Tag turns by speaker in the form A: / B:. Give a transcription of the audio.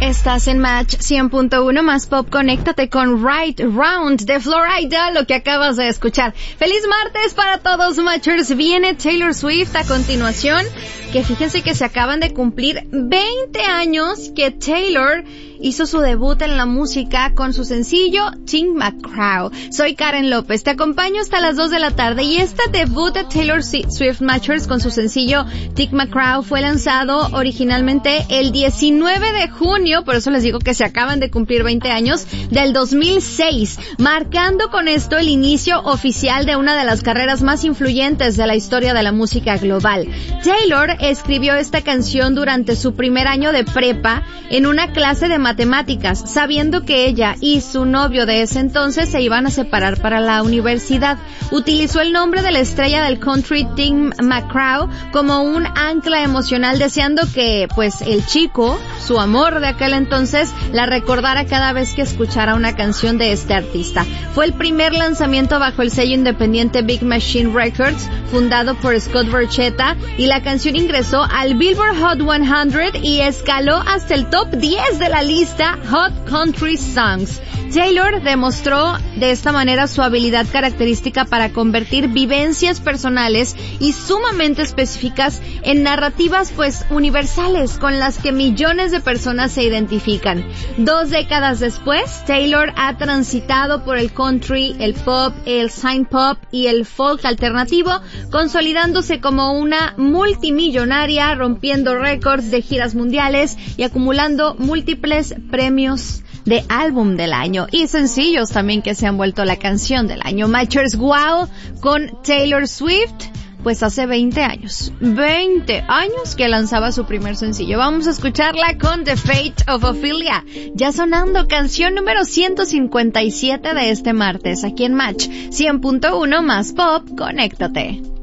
A: Estás en Match 100.1 más pop. Conéctate con Right Round de Florida, lo que acabas de escuchar. ¡Feliz martes para todos, Matchers! Viene Taylor Swift a continuación, que fíjense que se acaban de cumplir 20 años que Taylor hizo su debut en la música con su sencillo Tig McGraw. Soy Karen López, te acompaño hasta las 2 de la tarde y este debut de Taylor Swift Matchers con su sencillo Tig McGraw fue lanzado originalmente el 19 de junio, por eso les digo que se acaban de cumplir 20 años, del 2006, marcando con esto el inicio oficial de una de las carreras más influyentes de la historia de la música global. Taylor escribió esta canción durante su primer año de prepa en una clase de matemáticas, sabiendo que ella y su novio de ese entonces se iban a separar para la universidad. Utilizó el nombre de la estrella del country Tig McGraw como un ancla emocional, deseando que, pues, el chico, su amor de aquel entonces, la recordara cada vez que escuchara una canción de este artista. Fue el primer lanzamiento bajo el sello independiente Big Machine Records, fundado por Scott Borchetta, y la canción ingresó al Billboard Hot 100 y escaló hasta el top 10 de la lista Hot Country Songs. Taylor demostró de esta manera su habilidad característica para convertir vivencias personales y sumamente específicas en narrativas pues universales con las que millones de personas se identifican. 2 décadas después, Taylor ha transitado por el country, el pop, el synth pop y el folk alternativo, consolidándose como una multimillonaria, rompiendo récords de giras mundiales y acumulando múltiples premios de álbum del año y sencillos también que se han vuelto la canción del año. Matchers, wow, con Taylor Swift, pues hace 20 años que lanzaba su primer sencillo. Vamos a escucharla con The Fate of Ophelia, ya sonando, canción número 157 de este martes, aquí en Match 100.1 más pop. Conéctate.